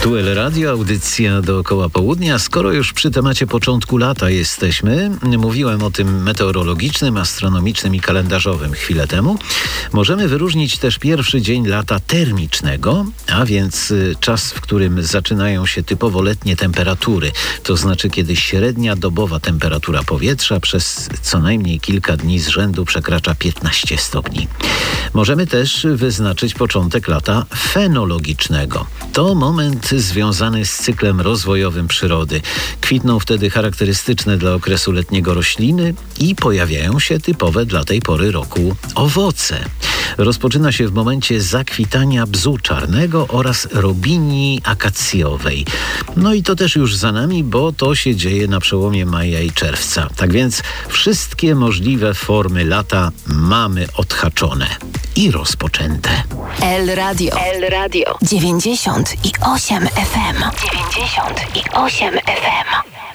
Tu El Radio, audycja dookoła południa. Skoro już przy temacie początku lata jesteśmy, mówiłem o tym meteorologicznym, astronomicznym i kalendarzowym chwilę temu, możemy wyróżnić też pierwszy dzień lata termicznego, a więc czas, w którym zaczynają się typowo letnie temperatury, to znaczy kiedy średnia dobowa temperatura powietrza przez co najmniej kilka dni z rzędu przekracza 15 stopni. Możemy też wyznaczyć początek lata fenologicznego. To moment związany z cyklem rozwojowym przyrody. Kwitną wtedy charakterystyczne dla okresu letniego rośliny i pojawiają się typowe dla tej pory roku owoce. Rozpoczyna się w momencie zakwitania bzu czarnego oraz robinii akacjowej. No i to też już za nami, bo to się dzieje na przełomie maja i czerwca. Tak więc wszystkie możliwe formy lata mamy odhaczone i rozpoczęte. El Radio 98 FM. 98 FM.